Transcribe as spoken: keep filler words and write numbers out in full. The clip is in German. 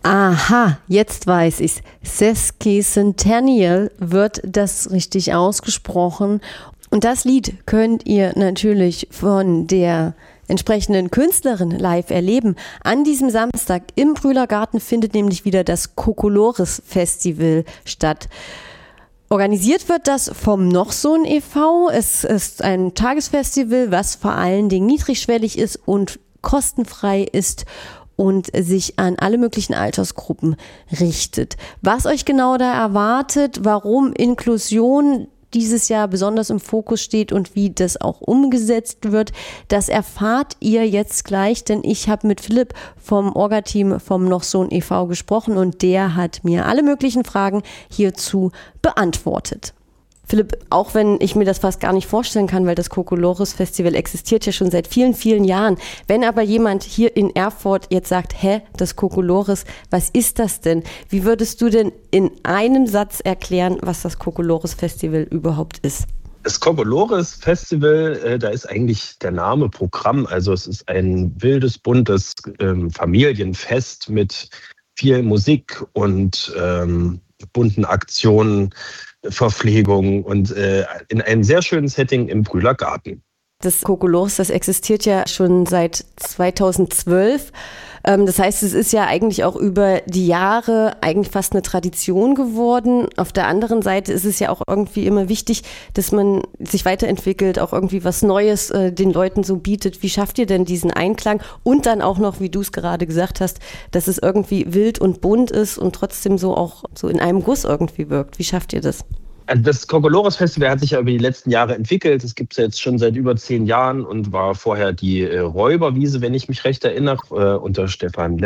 Aha, jetzt weiß ich's. Sesquicentennial wird das richtig ausgesprochen. Und das Lied könnt ihr natürlich von der entsprechenden Künstlerin live erleben. An diesem Samstag im Brühler-Garten findet nämlich wieder das Kokolores Festival statt. Organisiert wird das vom Nochsohn e V. Es ist ein Tagesfestival, was vor allen Dingen niedrigschwellig ist und kostenfrei ist und sich an alle möglichen Altersgruppen richtet. Was euch genau da erwartet, warum Inklusion dieses Jahr besonders im Fokus steht und wie das auch umgesetzt wird, das erfahrt ihr jetzt gleich, denn ich habe mit Philipp vom Orga-Team vom Nochsohn e V gesprochen und der hat mir alle möglichen Fragen hierzu beantwortet. Philipp, auch wenn ich mir das fast gar nicht vorstellen kann, weil das Kokolores Festival existiert ja schon seit vielen, vielen Jahren. Wenn aber jemand hier in Erfurt jetzt sagt, hä, das Kokolores, was ist das denn? Wie würdest du denn in einem Satz erklären, was das Kokolores Festival überhaupt ist? Das Kokolores Festival, äh, da ist eigentlich der Name Programm. Also es ist ein wildes, buntes ähm, Familienfest mit viel Musik und ähm, bunten Aktionen, Verpflegung und äh, in einem sehr schönen Setting im Brühler-Garten. Das Kokolores, das existiert ja schon seit zweitausendzwölf. Ähm, das heißt, es ist ja eigentlich auch über die Jahre eigentlich fast eine Tradition geworden. Auf der anderen Seite ist es ja auch irgendwie immer wichtig, dass man sich weiterentwickelt, auch irgendwie was Neues äh, den Leuten so bietet. Wie schafft ihr denn diesen Einklang? Und dann auch noch, wie du es gerade gesagt hast, dass es irgendwie wild und bunt ist und trotzdem so auch so in einem Guss irgendwie wirkt. Wie schafft ihr das? Das Kokolores Festival hat sich ja über die letzten Jahre entwickelt. Es gibt es ja jetzt schon seit über zehn Jahren und war vorher die äh, Räuberwiese, wenn ich mich recht erinnere, äh, unter Stefan